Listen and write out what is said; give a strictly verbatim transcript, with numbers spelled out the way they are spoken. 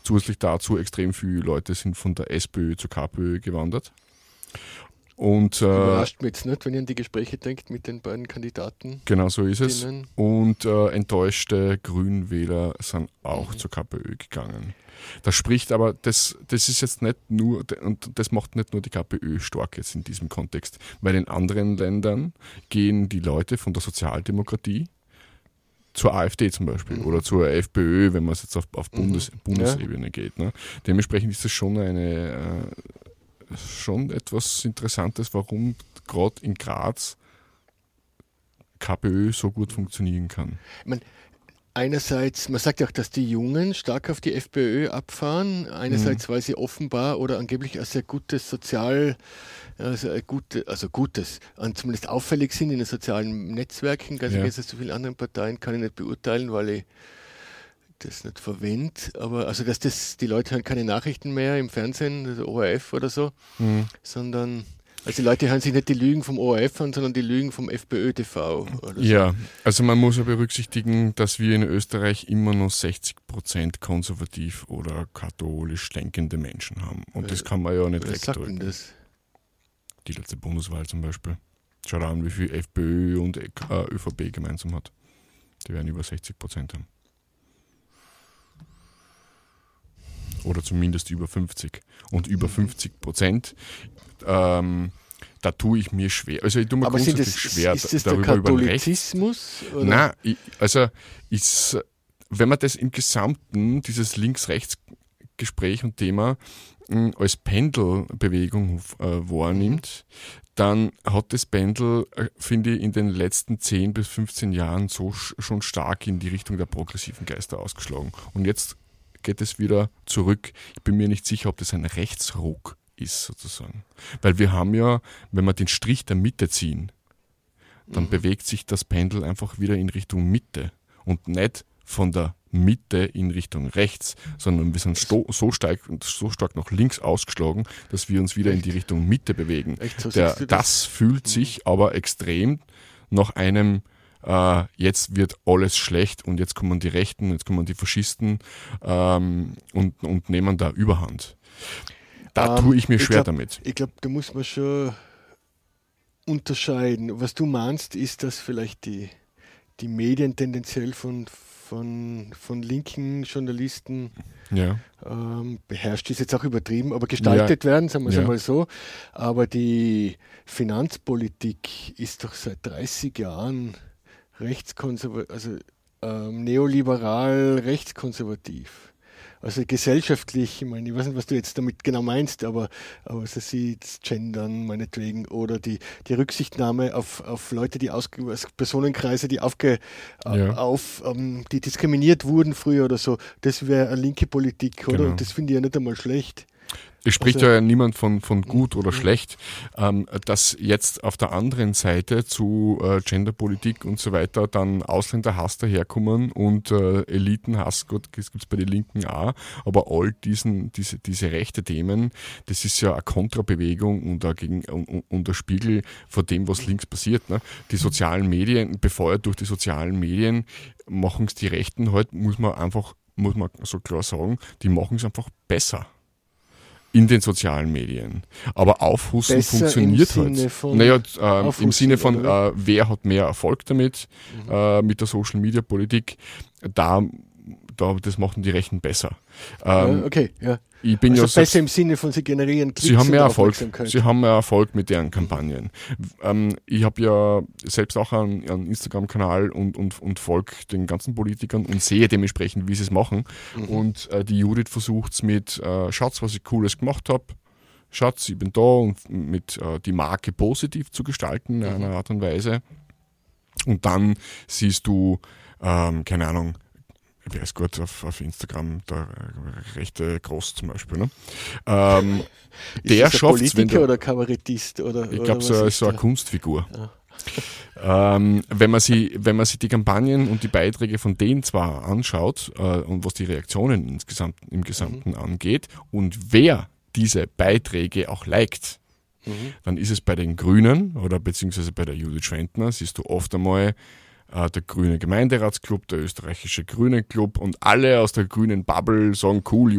zusätzlich dazu extrem viele Leute sind von der SPÖ zur KPÖ gewandert. Und, äh, Überrascht mich jetzt nicht, wenn ihr an die Gespräche denkt mit den beiden Kandidaten. Genau so ist es. Und äh, enttäuschte Grünwähler sind auch mhm. zur KPÖ gegangen. Das spricht aber, das, das ist jetzt nicht nur, und das macht nicht nur die KPÖ stark jetzt in diesem Kontext, weil in anderen Ländern gehen die Leute von der Sozialdemokratie zur AfD zum Beispiel mhm. oder zur FPÖ, wenn man es jetzt auf, auf Bundes, mhm. Bundesebene ja. geht. Ne? Dementsprechend ist das schon eine äh, schon etwas Interessantes, warum gerade in Graz KPÖ so gut funktionieren kann. Ich meine, einerseits, man sagt ja auch, dass die Jungen stark auf die FPÖ abfahren, einerseits, mhm. weil sie offenbar oder angeblich ein sehr gutes Sozial, also, ein gute, also gutes, zumindest auffällig sind in den sozialen Netzwerken, ganz im Gegensatz zu vielen anderen Parteien, kann ich nicht beurteilen, weil ich das nicht verwende, aber also dass das, die Leute hören keine Nachrichten mehr im Fernsehen, also O R F oder so, mhm. sondern, also die Leute hören sich nicht die Lügen vom O R F an, sondern die Lügen vom FPÖ-T V. Oder ja, so. Also man muss ja berücksichtigen, dass wir in Österreich immer noch sechzig Prozent konservativ oder katholisch denkende Menschen haben. Und äh, das kann man ja nicht wegdrücken. Das? Die letzte Bundeswahl zum Beispiel. Schau da an, wie viel FPÖ und äh, ÖVP gemeinsam hat. Die werden über sechzig Prozent haben. Oder zumindest über fünfzig. Und über fünfzig Prozent, ähm, da tue ich mir schwer. Also ich tue mir Aber grundsätzlich das, schwer, ist das darüber der über Katholizismus? Rechts. Nein, ich, also ist, wenn man das im Gesamten, dieses Links-Rechts-Gespräch und Thema mh, als Pendelbewegung äh, wahrnimmt, mhm. dann hat das Pendel, äh, finde ich, in den letzten zehn bis fünfzehn Jahren so sch- schon stark in die Richtung der progressiven Geister ausgeschlagen. Und jetzt geht es wieder zurück. Ich bin mir nicht sicher, ob das ein Rechtsruck ist, sozusagen. Weil wir haben ja, wenn wir den Strich der Mitte ziehen, dann mhm. bewegt sich das Pendel einfach wieder in Richtung Mitte und nicht von der Mitte in Richtung rechts, sondern wir sind sto- so, stark, so stark nach links ausgeschlagen, dass wir uns wieder Echt? in die Richtung Mitte bewegen. Echt, so Der, das? das fühlt mhm. sich aber extrem nach einem Uh, jetzt wird alles schlecht und jetzt kommen die Rechten, jetzt kommen die Faschisten ähm, und, und nehmen da Überhand. Da um, tue ich mir ich schwer glaub, damit. Ich glaube, da muss man schon unterscheiden. Was du meinst, ist, dass vielleicht die, die Medien tendenziell von, von, von linken Journalisten ja. ähm, beherrscht, ist jetzt auch übertrieben, aber gestaltet ja. werden, sagen wir es ja. einmal so. Aber die Finanzpolitik ist doch seit dreißig Jahren rechtskonservativ, also ähm, neoliberal rechtskonservativ. Also gesellschaftlich, ich meine, ich weiß nicht, was du jetzt damit genau meinst, aber, aber so sieht das Gendern meinetwegen oder die, die Rücksichtnahme auf, auf Leute, die aus Personenkreise, die aufge, ja. auf, ähm, die diskriminiert wurden früher oder so, das wäre eine linke Politik, oder? Genau. Und das finde ich ja nicht einmal schlecht. Es spricht also, ja niemand von, von gut oder schlecht, ähm, dass jetzt auf der anderen Seite zu äh, Genderpolitik und so weiter dann Ausländerhass daherkommen und äh, Elitenhass, gut, das gibt es bei den Linken auch, aber all diesen, diese, diese rechte Themen, das ist ja eine Kontrabewegung und ein, gegen, und, und ein Spiegel von dem, was links passiert. Ne? Die sozialen Medien, befeuert durch die sozialen Medien, machen es die Rechten halt, muss man einfach, muss man so klar sagen, die machen es einfach besser. In den sozialen Medien. Aber Aufhusten Besser funktioniert im halt. Sinne von naja, ähm, im Sinne von, oder? äh, wer hat mehr Erfolg damit, mhm. äh, mit der Social-Media-Politik. Da, da, das machen die Rechten besser. Ähm, ja, okay, ja. Ich bin also ja besser selbst, im Sinne von, sie generieren Klicks sie haben mehr und Erfolg. Aufmerksamkeit. Sie haben mehr Erfolg mit deren Kampagnen. Ähm, ich habe ja selbst auch einen, einen Instagram-Kanal und, und, und folge den ganzen Politikern und sehe dementsprechend, wie sie es machen. Mhm. Und äh, die Judith versucht es mit, äh, schaut's, was ich Cooles gemacht habe. Schatz, ich bin da und mit äh, die Marke positiv zu gestalten in einer Art und Weise. Und dann siehst du, ähm, keine Ahnung, wer ist gut auf, auf Instagram, der rechte Groß zum Beispiel. Ne? Ähm, ist der das ein schafft's, Politiker wenn der, oder Kabarettist? Oder, ich glaube, so, so eine der? Kunstfigur. Ja. Ähm, wenn, man sie, wenn man sich die Kampagnen und die Beiträge von denen zwar anschaut äh, und was die Reaktionen insgesamt, im Gesamten mhm. angeht und wer diese Beiträge auch liked, mhm. dann ist es bei den Grünen oder beziehungsweise bei der Judith Schwentner, siehst du oft einmal äh, der grüne Gemeinderatsclub, der österreichische Grünen Club und alle aus der grünen Bubble sagen, cool,